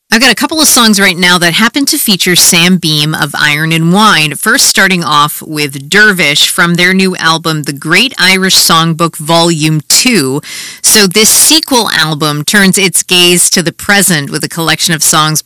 I've got a couple of songs right now that happen to feature Sam Beam of Iron and Wine. First, starting off with Dervish from their new album, The Great Irish Songbook Volume 2. So this sequel album turns its gaze to the present with a collection of songs